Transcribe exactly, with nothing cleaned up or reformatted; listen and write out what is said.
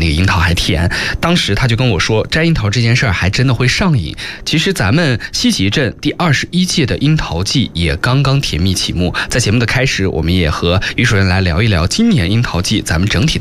那个樱桃还甜。当时他就跟我说，摘樱桃这件事儿还真的会上瘾。其实咱们西集镇第二十一届的樱桃季也刚刚甜蜜启幕。在节目的开始，我们也和于主任来聊一聊今年樱桃季咱们整体的